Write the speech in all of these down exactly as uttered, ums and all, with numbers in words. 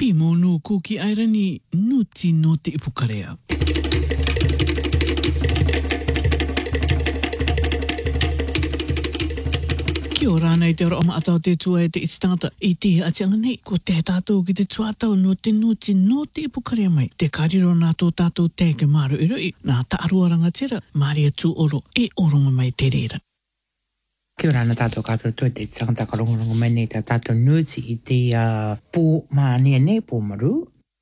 Pimo no kuki airani nuti no te ipukarea. Kia ora nei te ora o maatau te tua e te ititangata i te atianga nei ko te tātou ki te tuatau no te nuti no te ipukarea mai. Te kariro nātou tātou te ke maru i roi nā taarua rangatira Maria tū oro e oronga mai te reira. Kia ora ana tātou kātou tue te ititangata karongorongo mai nei te tātou nuti i te uh, pō mā nea nei pō maru.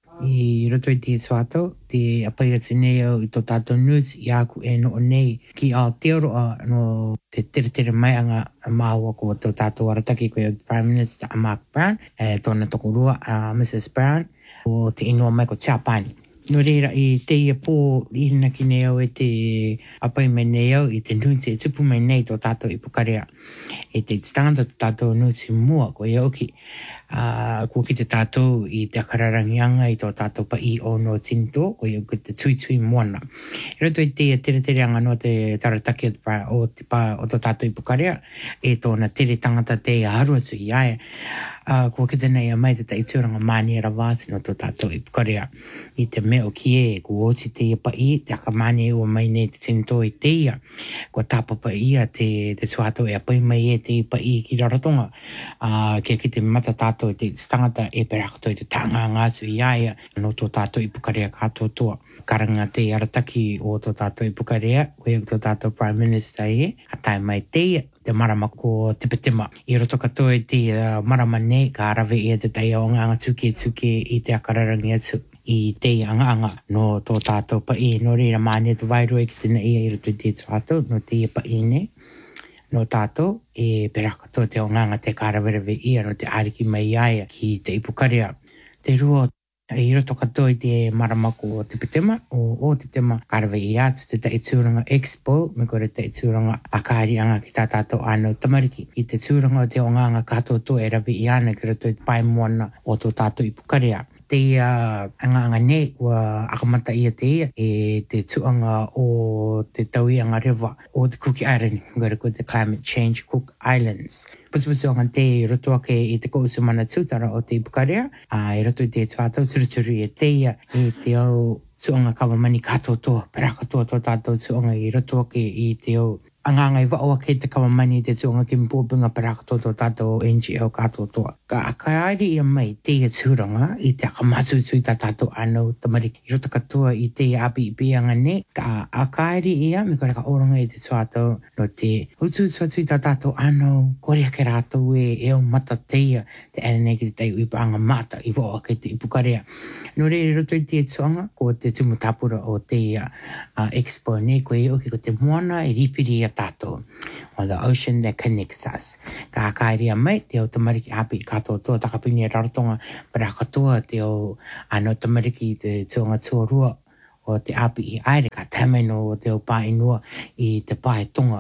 I roto i te tuatau, te apai atu nei au i tō tātou nuti i aku e no o nei ki Aotearoa no te tere tere mai anga māua ko tō tātou arataki ko i Prime Minister Mark Brown, e tōna tokorua uh, Missus Brown, o te inua mai ko Chapani. No reira i te ia pō i hina ki nei au e te apai mai nei au i te nuti e tupu mai nei tō tātou i Pukarea. E te tangata tō tātou nuti mua ko i auki. Uh, ko ki te tātou i te akararangianga i tō tātou pa i o no tinto ko i auki te tui tui moana. I roto i te tere tere anga no te tarataki o te pa o tō tātou i Pukarea e tōna tere tangata te harua tu i aia. Uh, ko ki tēnei a mai te taituranga mani e rawātu no tō tātou i Pukarea. I te meo ki e, ko oti te ia pa i, te akamani ua mai nei te tinto i te ia. Ko tāpapa ia te, te tuatou e apai mai e te pa i ki raratonga. Uh, kia ki te mata tātou i te tangata e perakato i te tanga ngātu i aia no tō tātou i Pukarea kātou toa. Karanga te arataki o tō tātou i Pukarea, koe tō tātou Prime Minister e, ka tai mai te ia. Te marama ko Tipitema. I roto katoa i te uh, marama nei ka arawe ia te tai o nganga tuke tuke i te akararangi atu i te anga anga no tō tātou pa i no reira mani te wairua ki tina ia i roto i te tātou no te ia pa i nei no tātou e perakato te o nganga te ka arawe ia no te ariki mai aia ki te Ipukarea. Te rua i roto katoa i te marama ko Tipitema o o Tipitema karawe i atu te tai tūranga Expo me kore tai tūranga akaari anga ki tā tātou anau tamariki i te tūranga o te o nganga kātou tō e rawe i ana ki roto i te pai moana o tō tātou i Pukarea. Te uh, anga anga nei ua akamata ia te ia e te tuanga o te taui anga rewa o te Cook Island, ngare ko te Climate Change Cook Islands. Putuputu anga te roto ake i te kousu mana tūtara o te Pukarea, a i roto i te tuatau turuturu i te ia e te au tuanga kawamani kātou toa, perakatua tō tātou tuanga i roto ake i te au anganga i wao ake te kawamani te tuanga ki mpōpinga perakatua tō tātou N G O kātou toa. Ka akaari ia mai te ia tūranga i te akamatu tui tā tātou anau tamariki. I roto katoa i te api i pianga ne, ka akaari ia me kore ka oranga i te tuatau no te utu tua tui tā tātou anau kore ake rātou e eo mata te ia te ane ki te tei uipa anga mata i wao ake te Ipukarea. No re roto i te tuanga ko te tumutapura o te uh, Expo ne ko e oki ko te moana i ripiri a tātou on the ocean that connects us. Ka akairi a mai te o tamariki api i kātou toa takapini e raratonga para katoa te o ano tamariki te tuanga tuarua o te api i aere ka tameno o te o pāinua i te pae tonga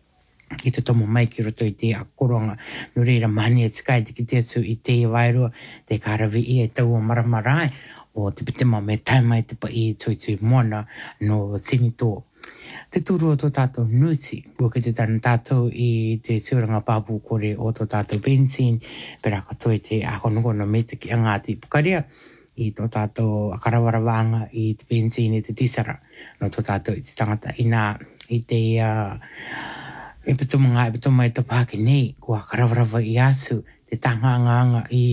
i te tomo mai ki roto i te akoronga no reira mani e tikai te ki te atu i te wairua te karawi i e tau o maramarai o te Pitema me taimai te pa i tui tui moana no Tinito. Te turu o tō tātou nuti, kua ki te tana tātou i te tūranga pāpū kore o tō tātou benzine, pera katoa i te ahonogono me te ki anga te Pukarea, i tō tātou akarawarawanga i te benzine i te tisara, no tō tātou i te tangata i nā, i te uh, e pitumanga, e pituma i tō pāki nei, kua akarawarawa i asu, te tanganga anga i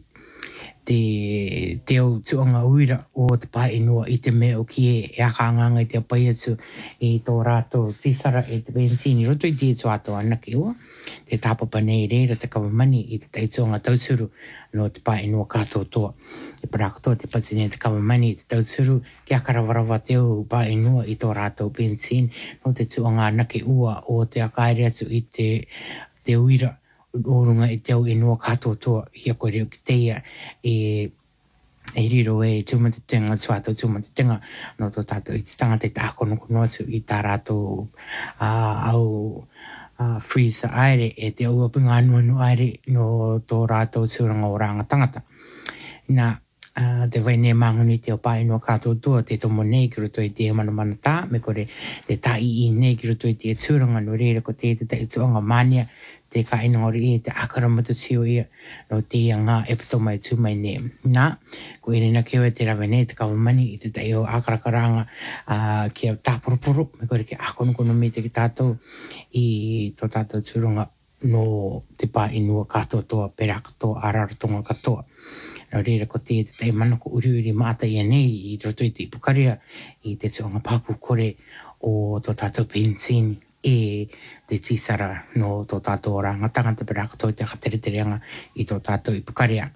te te o tuanga uira o te pai inua i te meo ki e e akanganga i te apai atu i tō rātou tisara e te benzini roto i te tuato anaki ua te tāpapa nei reira te kawamani i te taituanga tauturu no te pai inua kātou toa e parakatoa te patine te kawamani i te tauturu ki akarawarawa te o pai inua i tō rātou benzini no te tuanga anaki ua o te akaere atu i te te uira orunga i te au inua kātou toa hia koe reo ki teia e e riro e tūmatatenga tuatou tūmatatenga no tō tātou i te tangata i te akono kono atu i tā rātou uh, au uh, freezer aere e te au apinga anu anu aere no tō rātou tūranga o ranga tangata. Nā Uh, te vai ne manguni te o pai no kato tua te tomo nei ki roto i te mana mana tā, me kore te tai i nei ki roto i te tūranga no reira ko te te te tuanga mania, te ka ina ori e te akaramata tio ia no te ngā e pato mai tū mai ne. Nā, ko ere na keo e te rawe ne te kawamani i te te o akarakaranga uh, ki a tāporoporo, me kore ke akono kono me te ki tātou i tō tātou tūranga no te pā inua katoa toa, pera katoa, araratonga katoa. Nā reira ko te te te mana ko uri uri māta ia nei i roto i te ipukaria i te tuanga papu kore o tō tātou pensini e te tisara no tō tātou rangatanga te pera katoa te kateretereanga i tō tātou ipukaria.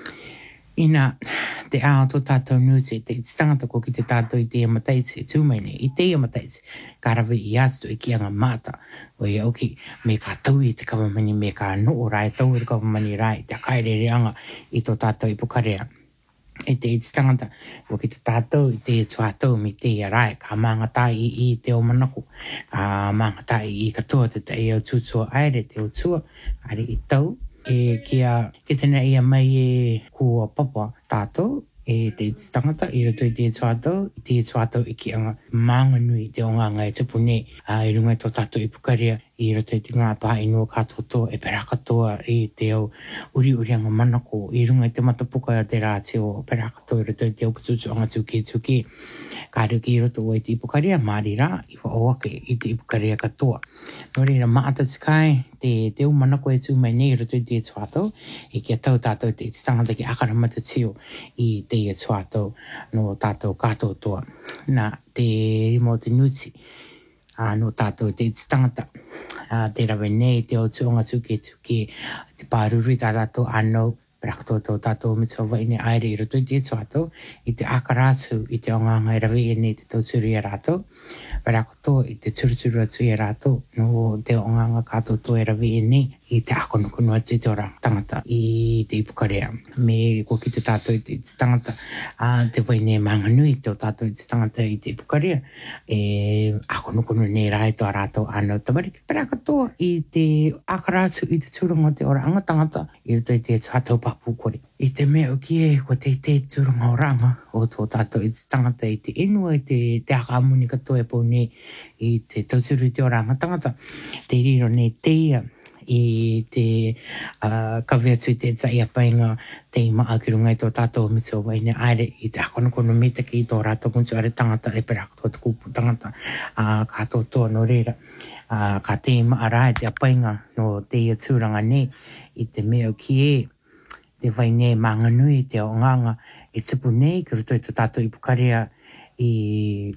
Ina te ao tō tātou nusi te tangata ko ki te tātou i te amataitsi e tūmaine i te amataitsi karawe i atu i ki anga māta o i auki me ka tau i te kawamani me ka no o rai tau i te kawamani rai te kaerereanga i tō tātou i pukarea e te iti tangata ko ki te tātou i te tuatau mi te ia rai ka māngatai i, i te o manaku ka māngatai i katoa te te i au tūtua aere te o tua are i tau e kia ke tena ia mai e kua papa tātou e te tangata i rato i te tuatau i te tuatau i ki anga mānganui te o nganga e tupune a i runga tō tātou i pukaria i rato i te ngā pā inua katoa e pera katoa i te au uri uri anga manako i runga i te matapuka a te rā te o pera katoa i rato i te au kututu anga tuki tuki ka ruki i rato o i te ipukaria maari rā i wa oake i te ipukaria katoa no reira maata tikai te te u manako e tū mai nei rato i te tuatau i kia tau tātou te tangata ki akaramata tio i te ia tuatau no tātou katoa toa na te rimo te nuti uh, no tātou te tangata uh, te rawe nei te o tuonga tuke tuke te pāruri tā tātou anau Perakoto tō tātou mitsa waine aere i roto i te tuatau i te akarātu i te onganga i rawe e nei te tauturi e rātou. Perakoto i te turuturu atu e rātou no te onganga kātou tō e rawe e nei i te akonokono atu i te orang tangata i te ipukarea. Me ko ki te tātou i te tangata a te waine manganui te o tātou i te tangata i te ipukarea e akonokono nei rai tō rātou anau tamariki. Perakoto i te akarātu i te turunga te oranga tangata i roto i te tuatau pukore. I te mea o ki e ko te te turunga o ranga o tō tātou i te tangata i te inua i te te akamuni katoa e pō nei i te tauturu i te oranga tangata. Te riro nei te ia i te uh, kawe atu i te tai apainga te ima akirunga i tō tātou mitso waine aere i te akonokono mita ki i tō rātou kuntu are tangata e pera katoa te kupu tangata uh, kātou toa no reira. Uh, ka te ima arai te apainga no te ia tūranga nei i te mea o ki e te waine manganui te o nganga e tupu nei ki roto i tō tātou i pukaria i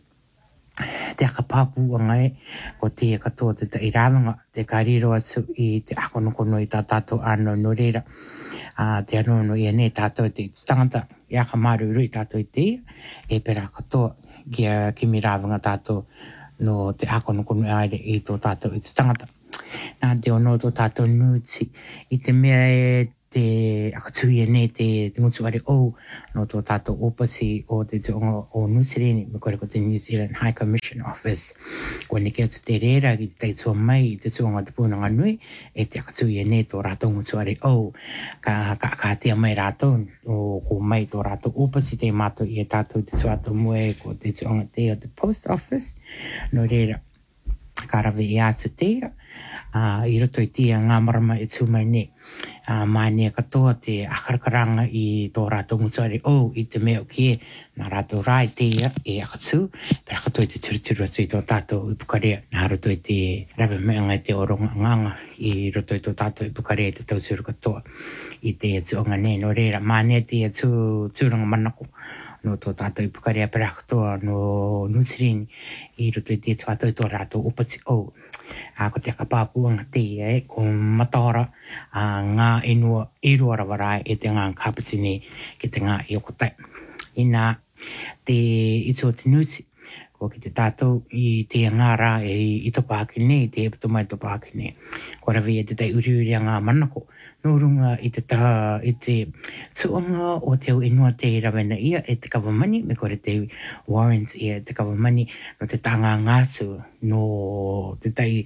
te akapapu o ngai ko te katoa te te irawanga te kariro atu i te akonokono i tā tātou ano no reira uh, te anono i ane tātou te tangata i akamaru rui tātou i te e pera katoa kia kimi rawanga tātou no te akonokono aere i tō tātou i te tangata. Nā te ono tō tātou nuti i te mea e te akatui e nei te ngutu are o no tō tātou opasi o te tionga o Nusireni me kore ko te New Zealand High Commission Office. Ko ne kia tu te reira ki te taitua mai i te tionga te pūnanga nui e te akatui e nei tō rātou ngutu are o ka ka katea mai rātou o ko mai tō rātou opasi te mātou i e tātou te tuatou mue ko te tionga te o te Post Office no reira karawe i atu te uh, i roto i tia ngā marama e tūmai nei. Uh, Mānia katoa te akarakaranga i tō rātou ngutuare o i te mea o kie nā rātou rai tia e akatu pera katoa i te turuturu atu i tō tātou i pukarea nā roto i te rawe meanga i te oronga nganga i roto i tō tātou i pukarea i te tauturu katoa i te atu onga nei no reira mānia te atu tūranga manako no tō tātou i pukarea pera katoa no Nusireni i roto i te tuatau i tō rātou opati o a ko te kapapuanga te e ko matara a ngā inua irua rawarai e te ngā kapatini ki te ngā iokotai. Ina te ito te nuti ko ki te tātou i te ngā rā e i topa haki nei, te epato mai topa haki nei. Ko rawi e te tai uri uri a ngā manako. Nō runga i te taha i te tuanga o te au inua te rawena ia e te kawamani, me kore te warrants ia te kawamani no te tanga ngātu no te tai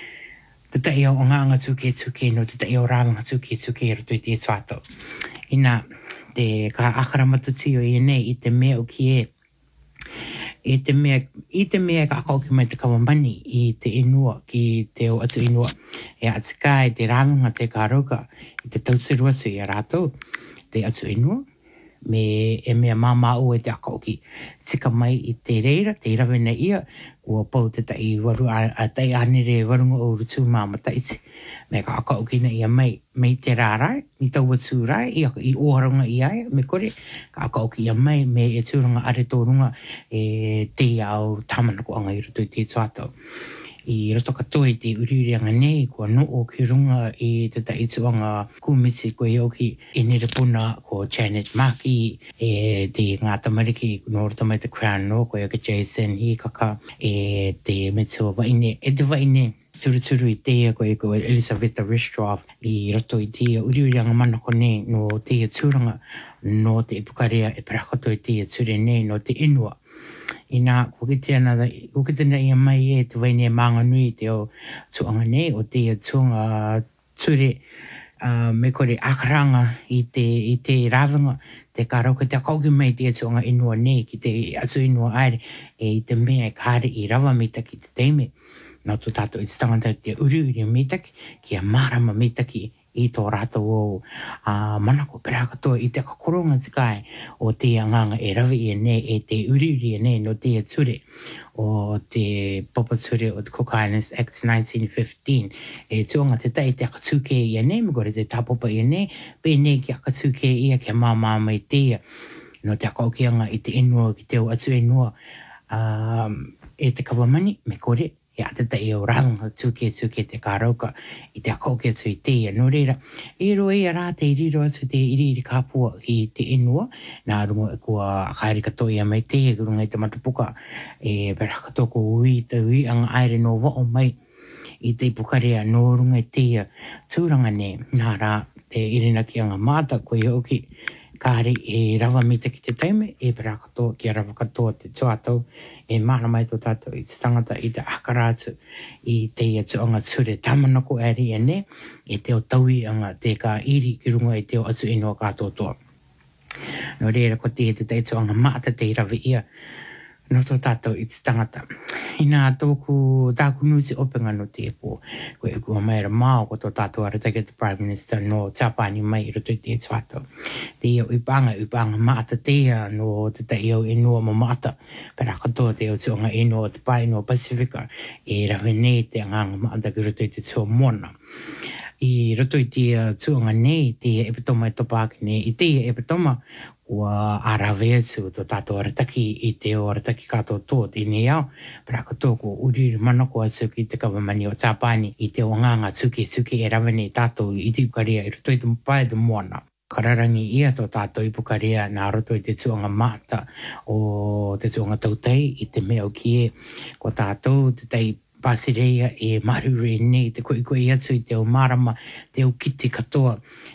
te tai o ngā ngā tuke tuke no te tai o rāwanga tuke tuke roto i te tuatau. Ina te ka akaramatu tio i nei i te mea o ki e. I te mea, i te mea ka akau ki mai te kawamani i te inua ki te o atu inua. E atika e te rāmunga te kāroka i te tausiruasu i a rātou te atu inua. Me e mea māma o e te akau ki tika mai i te reira, te irawena ia, ua pau te tai waru a, a tai anere warunga o rutu māma taiti. Me ka akau ki na ia mai, mei te rārai, ni tau watu rai, i, i oharunga i ai, me kore, ka akau ki ia mai, me e tūranga are tōrunga e te au tamanako anga i rutu i te tuatau. I roto katoa i te uriurianga nei, kua no o ki runga i te taituanga kumiti ko i oki e nere puna ko Janet Maki, e te ngā tamariki no roto mai te Crown no, ko i oki Jason Hikaka, e te metua waine, e te waine turuturu i teia ko i ko Elisabetta Ristroff i roto i teia uriurianga manako nei no teia tūranga no te ipukarea e parakoto i teia ture nei no te inua. Ina kukite ana kukite na ia mai e te waine manga nui te o tuanga nei o te tuanga ture uh, me kore akaranga i te i te rawanga te karauka te akauki mai te tuanga inua nei ki te atu inua aere e i te mea e kāre i rawa mitaki te teime no tu tato i te tangata te uri uri mitaki ki a marama mitaki i tō rātou o uh, manako pera katoa i te kakoronga tikai o te anganga e rawi i nei e te uriuri i nei no te ture o te Papa Ture o te Cook Islands Act nineteen fifteen e tuanga te tai te akatuke i nei me kore te tapopa i nei pe nei ki akatuke i a ke māmā mai te no te akaukianga i te inua ki te o atu inua um, e te kawamani me kore e ate ta e o ranga tuke tuke te kārauka i te akauke atu i teia. No reira, e roa e rā te iriro atu te iriri kāpua ki te inua, nā runga e kua akairi katoa ia mai teia, kurunga i te matapuka e pera katoa ko ui te ui anga aere no wao mai i te ipukarea no runga i teia tūranga ne, nā rā te irina ki anga māta ko i oki kāre e rawa mita ki te teime, e pera katoa ki a rawa katoa te tuatau, e mana mai tō tātou i te tangata i te akarātu i te atu anga ture tamanako eri e ne, e te o taui anga te ka iri ki runga i te o atu inua kātoa toa. No reira ko te te te atu anga maata te rawa ia, no tō tātou i te tangata. Ina tōku tāku nuti openga no te epo, ko e kua maera māo ko tō tātou aratake te Prime Minister no Tāpani mai i roto i te tuatau. Te iau ipanga, ipanga maata tea no te te iau inua ma maata, pera katoa te iau tuanga inua te pai no Pasifika, e rawe nei te anganga maata ki roto i te tua mona. I roto i te tuanga nei, te epitoma e topaki nei, i te epitoma ua arawe atu tō tātou arataki i te o arataki kātou tō te nei au, pera katoa ko uriri manako atu ki te kawamani o Tāpani i te o nganga tuki tuki e rawe nei tātou i te ukaria i roto i te mpai te moana. Kararangi ia tō tātou i pukaria nā roto i te tuanga mata o te tuanga tautei i te mea o kie ko tātou te tei Pasireia e marure nei te koi koi atu i te o marama te o kiti katoa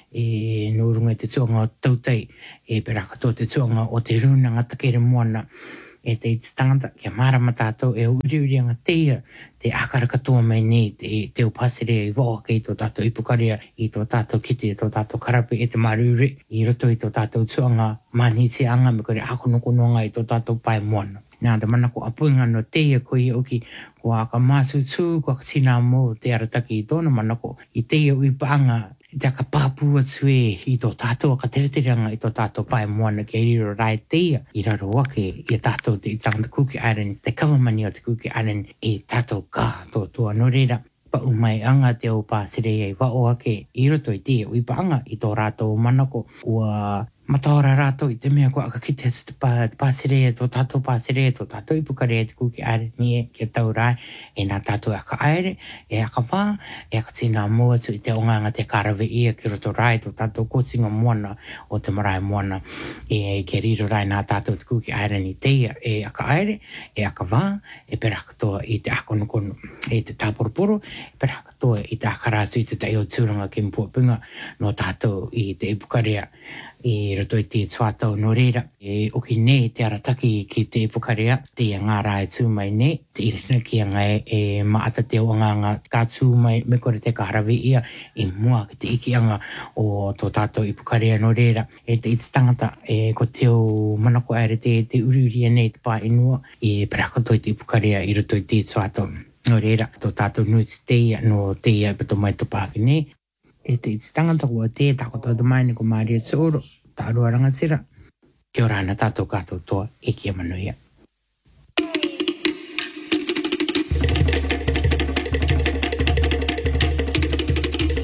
e no runga i te tuanga o tautei e pera katoa te tuanga o te runa ngata kere moana e te i te tangata kia marama tātou e uriurianga teia te akara katoa mai nei te, te o Pasireia i waoka i tō tātou i pukaria i tō tātou kiti i tō tātou karape e te marure i roto i tō tātou tuanga mani te anga me kore akonokonoanga i tō tātou pai moana. Nā te mana ko apuinga no teia ko i oki ko aka mātutū ko aka tina mō te arataki i tōna mana ko i teia uipanga i te aka pāpua tue i tō tātou aka teweteranga i tō tātou pai moana ki riro rai teia i raro wake i tātou te i tangata Cookie Island te kawamani o te Cookie Island i tātou kā tō tua no reira pa umai anga te o Pasireia i wao ake i roto i teia uipanga i tō rātou mana ko ua Mataora rātou i te mea ko aka kite atu te Pasireia, tō tātou Pasireia, tō tātou i pukarea te Cookie Island ni e kia tau rai, e nā tātou aka aere, e aka wā, e aka tina mua atu i te onganga te karawe ia ki roto rai, tō tātou kōtinga moana o te marae moana, e ke riro rai nā tātou te Cookie Island i teia, e aka aere, e aka wā, e pera katoa i te akonokono, e te tāporoporo, e pera katoa i te akarātu i te taio tūranga ki Mpuapunga no tātou i te ipukarea, i e roto i te tuatau no reira. E oki ne te arataki ki te ipukarea, te ngā rai tū mai ne, te irina ki a ngai e maata te o ngā ka tū mai me kore te kaharawi ia, i mua ki te iki anga o tō tātou ipukarea no reira. E te iti tangata e ko te o manako aere te, te uri uri nei te pā inua, e parakoto i te ipukarea i roto i te tuatau. No reira, tō tātou nui te teia, no teia i pato mai to pāki ne. E te iti tangata kua te, tako tō mai ni ko Māria Tōro, tā arua rangatira. Kia ora ana tātou kātou toa, e kia manuia.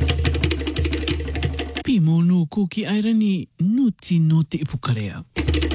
Pi mō nō kōki airani, nuti no te ipukarea.